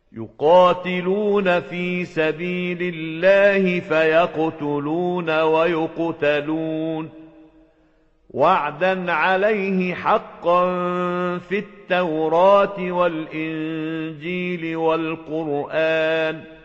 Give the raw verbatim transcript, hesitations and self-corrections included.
يقاتلون في سبيل الله فيقتلون ويقتلون، وعدا عليه حقا في التوراة والإنجيل والقرآن،